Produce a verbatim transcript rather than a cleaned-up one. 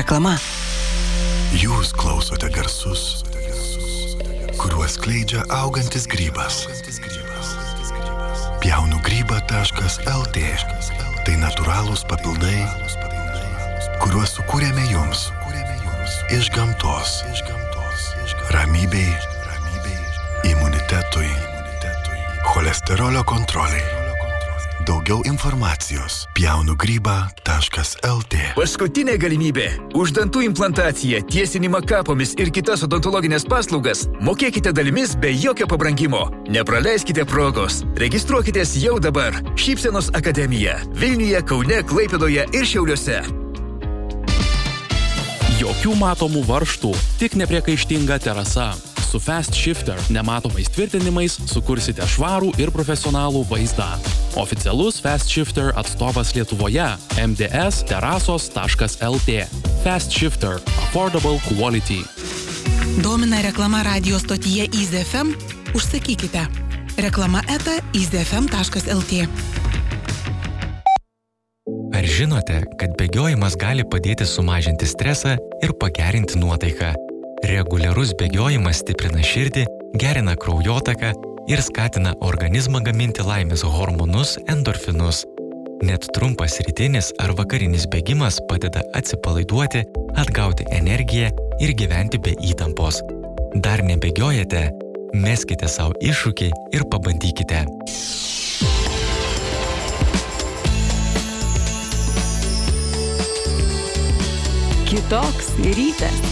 Reklama. Jūs klausote garsus, kuriuos skleidžia augantis grybas. pjaunu grybą taškas el tė. Tai natūralūs papildai, kuriuos sukūrėme jums iš gamtos. Ramybei, imunitetui, cholesterolio kontroliai. Daugiau informacijos pjaunu grybą taškas el tė. Paskutinė galimybė. Už dantų implantaciją, tiesinimą kapomis ir kitas odontologinės paslaugas mokėkite dalimis be jokio pabrangimo. Nepraleiskite progos. Registruokitės jau dabar. Šypsenos akademija. Vilniuje, Kaune, Klaipėdoje ir Šiauliuose. Jokių matomų varžtų, tik nepriekaištinga terasa. Su Fast Shifter nematomais tvirtinimais sukursite švarų ir profesionalų vaizdą. Oficialus Fast Shifter atstovas Lietuvoje em dė es terasos taškas el tė. Fast Shifter – Affordable Quality. Domina reklama radio stotyje Easy ef em? Užsakykite. Reklama eta easy f m taškas el tė. Ar žinote, kad bėgiojimas gali padėti sumažinti stresą ir pagerinti nuotaiką? Reguliarus bėgiojimas stiprina širdį, gerina kraujotaką ir skatina organizmą gaminti laimės hormonus endorfinus. Net trumpas rytinis ar vakarinis bėgimas padeda atsipalaiduoti, atgauti energiją ir gyventi be įtampos. Dar nebėgiojate? Meskite savo iššūkį ir pabandykite. Kitoks rytas.